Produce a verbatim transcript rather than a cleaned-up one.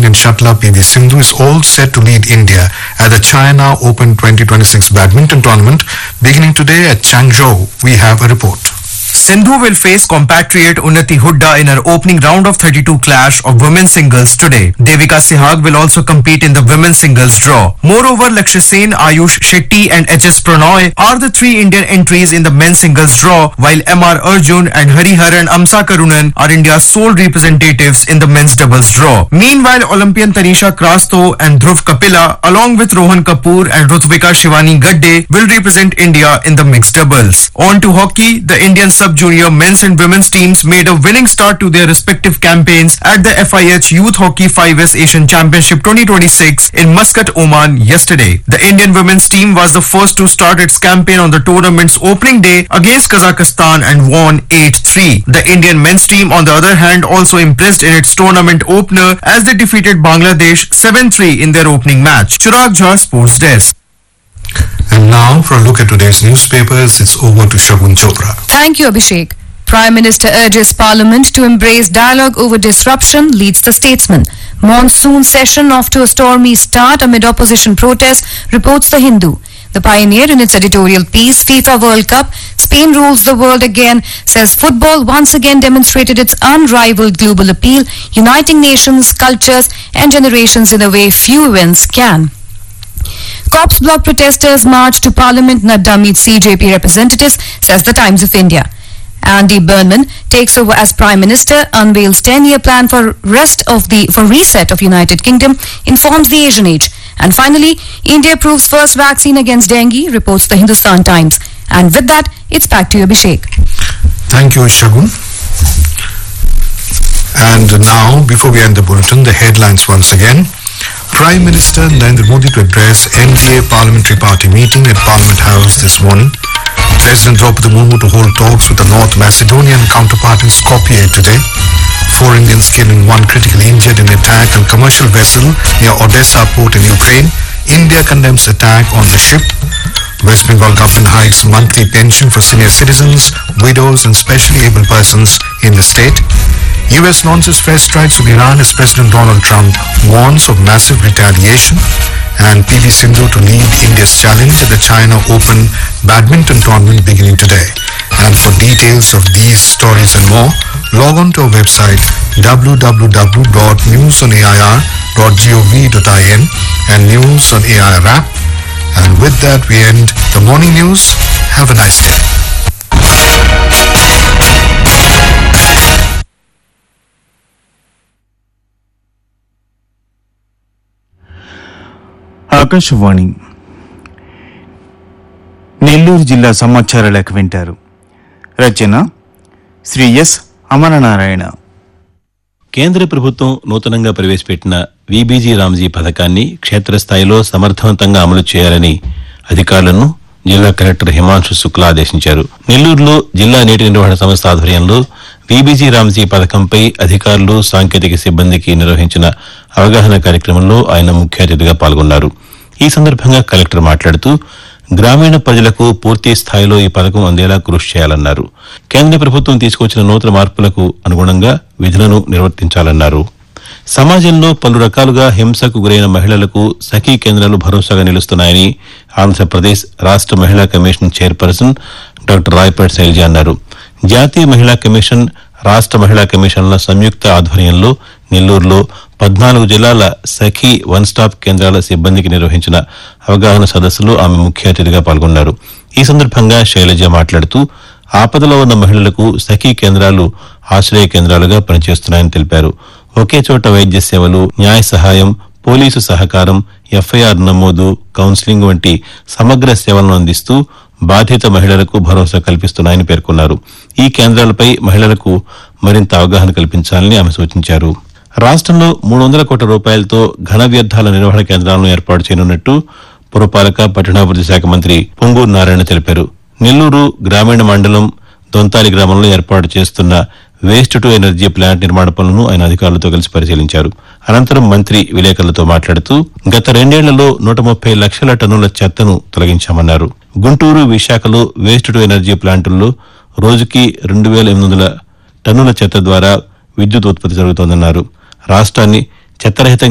Indian shuttler P V Sindhu is all set to lead India at the China Open twenty twenty-six badminton tournament beginning today at Changzhou. We have a report. Sindhu will face compatriot Unnati Hooda in her opening round of thirty-two clash of women's singles today. Devika Sehwag will also compete in the women's singles draw. Moreover, Lakshya Sen, Ayush Shetty and H S Pranoy are the three Indian entries in the men's singles draw, while M R Arjun and Hariharan Amsa Karunan are India's sole representatives in the men's doubles draw. Meanwhile, Olympian Tanisha Krasto and Dhruv Kapila, along with Rohan Kapoor and Rutvika Shivani Gadde, will represent India in the mixed doubles. On to hockey, the Indian sub-junior men's and women's teams made a winning start to their respective campaigns at the F I H Youth Hockey five S Asian Championship twenty twenty-six in Muscat, Oman yesterday. The Indian women's team was the first to start its campaign on the tournament's opening day against Kazakhstan and won eight three. The Indian men's team, on the other hand, also impressed in its tournament opener as they defeated Bangladesh seven three in their opening match. Chirag Jha, Sports Desk. And now, for a look at today's newspapers, it's over to Shagun Chopra. Thank you, Abhishek. Prime Minister urges Parliament to embrace dialogue over disruption, leads the Statesman. Monsoon session off to a stormy start amid opposition protests, reports the Hindu. The Pioneer, in its editorial piece, FIFA World Cup, Spain rules the world again, says football once again demonstrated its unrivaled global appeal, uniting nations, cultures and generations in a way few events can. Cops block protesters march to Parliament, Nadda meets C J P representatives, says the Times of India. Andy Burnham takes over as Prime Minister, unveils ten-year plan for rest of the for reset of United Kingdom, informs the Asian Age. And finally, India proves first vaccine against dengue, reports the Hindustan Times. And with that, it's back to you, Abhishek. Thank you, Shagun. And now, before we end the bulletin, the headlines once again. Prime Minister Narendra Modi to address N D A Parliamentary Party meeting at Parliament House this morning. President Draupadi Murmu to hold talks with the North Macedonian counterpart in Skopje today. Four Indians killed and one critically injured in attack on commercial vessel near Odessa port in Ukraine. India condemns attack on the ship. West Bengal government hikes monthly pension for senior citizens, widows and specially able persons in the state. U S launches fresh strikes from Iran as President Donald Trump warns of massive retaliation. And P V Sindhu to lead India's challenge at the China Open badminton tournament beginning today. And for details of these stories and more, log on to our website w w w dot news on a i r dot gov dot in and News on A I R app. And with that, we end the morning news. Have a nice day. Akashvani Nellore జిల్లా సమాచార లేఖ వింటారు. రచన Shri yes Amaranarayana. కేంద్ర ప్రభుత్వం నూతనంగా ప్రవేశపెట్టిన VBG Ramji పథకాన్ని క్షేత్రస్థాయిలో సమర్థవంతంగా అమలు చేయాలని అధికారులను జిల్లా కలెక్టర్ హిమాంశు శుక్లా ఆదేశించారు. నెల్లూరులో జిల్లా నీటి నిర్వహణ సంస్థ ఆధ్వర్యంలో వీబీజీ రామ్జీ పథకంపై అధికారులు, సాంకేతిక సిబ్బందికి నిర్వహించిన అవగాహన కార్యక్రమంలో ఆయన ముఖ్య అతిథిగా పాల్గొన్నారు. ఈ సందర్భంగా కలెక్టర్ మాట్లాడుతూ గ్రామీణ ప్రజలకు పూర్తి స్థాయిలో ఈ పథకం అందేలా కృషి చేయాలన్నారు. కేంద్ర ప్రభుత్వం తీసుకొచ్చిన నూతన మార్పులకు అనుగుణంగా విధులను నిర్వర్తించాలన్నారు. సమాజంలో పలు రకాలుగా హింసకు గురైన మహిళలకు సఖీ కేంద్రాలు భరోసాగా నిలుస్తున్నాయని ఆంధ్రప్రదేశ్ రాష్ట మహిళా commission chairperson doctor Rayapati Shailaja అన్నారు. జాతీయ మహిళా కమిషన్, రాష్ట మహిళా కమిషన్ల సంయుక్త ఆధ్వర్యంలో నెల్లూరులో పద్నాలుగు జిల్లాల సఖీ వన్ స్టాప్ కేంద్రాల సిబ్బందికి నిర్వహించిన అవగాహన సదస్సులో ఆమె ముఖ్య అతిథిగా పాల్గొన్నారు. ఈ సందర్భంగా శైలజ మాట్లాడుతూ ఆపదలో ఉన్న మహిళలకు సఖీ కేంద్రాలు ఆశ్రయ కేంద్రాలుగా పనిచేస్తున్నాయని తెలిపారు. ఒకే చోట వైద్య సేవలు, న్యాయ సహాయం, పోలీసు సహకారం, ఎఫ్ఐఆర్ నమోదు, కౌన్సిలింగ్ వంటి సమగ్ర సేవలను అందిస్తూ బాధిత మహిళలకు భరోసా కల్పిస్తున్నాయని పేర్కొన్నారు. ఈ కేంద్రాలపై మహిళలకు మరింత అవగాహన కల్పించాలని ఆమె సూచించారు. రాష్టంలో మూడు వందల కోట్ల రూపాయలతో ఘన వ్యర్థాల నిర్వహణ కేంద్రాలను ఏర్పాటు చేయనున్నట్టు పురపాలక పట్టణాభివృద్ది శాఖ మంత్రి పొంగూరు నారాయణ తెలిపారు. నెల్లూరు గ్రామీణ మండలం దొంతాలి గ్రామంలో ఏర్పాటు చేస్తున్న వేస్ట్ టు ఎనర్జీ ప్లాంట్ నిర్మాణ పనులను ఆయన అధికారులతో కలిసి పరిశీలించారు. అనంతరం మంత్రి విలేకరులతో మాట్లాడుతూ గత రెండేళ్లలో నూట ముప్పై లక్షల టన్నుల చెత్తను తొలగించామన్నారు. గుంటూరు, విశాఖలో వేస్ట్ టు ఎనర్జీ ప్లాంటుల్లో రోజుకి రెండు వేల ఎనిమిది వందల టన్నుల చెత్త ద్వారా విద్యుత్ ఉత్పత్తి జరుగుతోందన్నారు. రాష్ట్రాన్ని చెత్తరహితంగా